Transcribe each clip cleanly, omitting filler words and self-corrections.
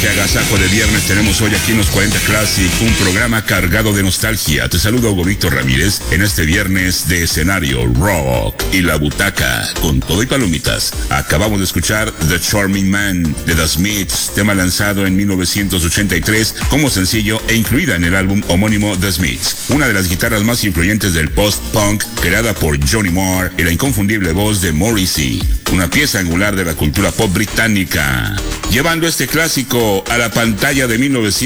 Qué agasajo de viernes tenemos hoy aquí en los 40 Classic, un programa cargado de nostalgia. Te saludo, Hugo Víctor Ramírez, en este viernes de escenario, rock y la butaca, con todo y palomitas. Acabamos de escuchar The Charming Man de The Smiths, tema lanzado en 1983 como sencillo e incluida en el álbum homónimo The Smiths. Una de las guitarras más influyentes del post-punk, creada por Johnny Marr y la inconfundible voz de Morrissey. Una pieza angular de la cultura pop británica. Llevando este clásico a la pantalla de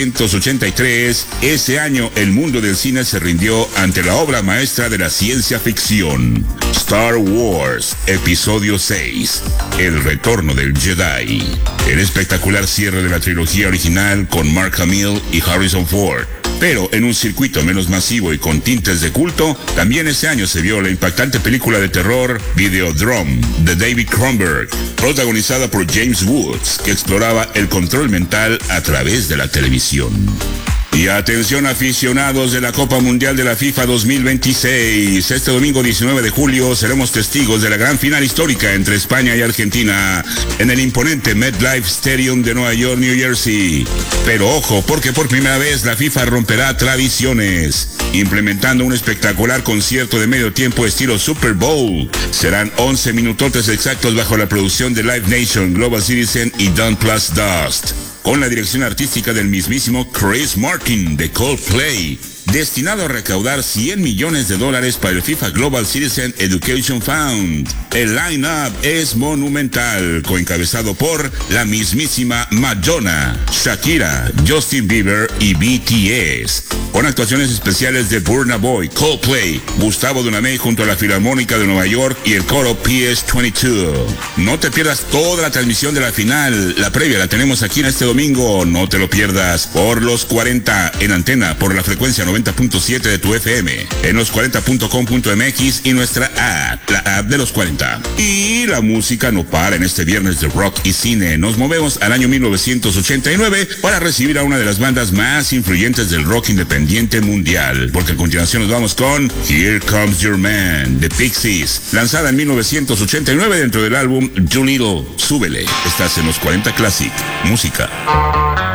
1983, ese año el mundo del cine se rindió ante la obra maestra de la ciencia ficción, Star Wars, Episodio 6, El Retorno del Jedi. El espectacular cierre de la trilogía original con Mark Hamill y Harrison Ford. Pero en un circuito menos masivo y con tintes de culto, también ese año se vio la impactante película de terror Videodrome de David Cronenberg, protagonizada por James Woods, que exploraba el control mental a través de la televisión. Y atención, aficionados de la Copa Mundial de la FIFA 2026. Este domingo 19 de julio seremos testigos de la gran final histórica entre España y Argentina en el imponente MetLife Stadium de Nueva York, New Jersey. Pero ojo, porque por primera vez la FIFA romperá tradiciones, implementando un espectacular concierto de medio tiempo estilo Super Bowl. Serán 11 minutotes exactos bajo la producción de Live Nation, Global Citizen y Done Plus Dust, con la dirección artística del mismísimo Chris Martin de Coldplay, destinado a recaudar $100 millones para el FIFA Global Citizen Education Fund. El line-up es monumental, coencabezado por la mismísima Madonna, Shakira, Justin Bieber y BTS, con actuaciones especiales de Burna Boy, Coldplay, Gustavo Dudamel junto a la Filarmónica de Nueva York y el coro PS22. No te pierdas toda la transmisión de la final. La previa la tenemos aquí en este domingo. No te lo pierdas por los 40 en antena por la frecuencia 90.7 de tu FM, en los40.com.mx y nuestra app, la app de los 40. Y la música no para en este viernes de rock y cine. Nos movemos al año 1989 para recibir a una de las bandas más influyentes del rock independiente mundial, porque a continuación nos vamos con Here Comes Your Man, de Pixies, lanzada en 1989 dentro del álbum Doolittle. Súbele, estás en los 40 Classic, música.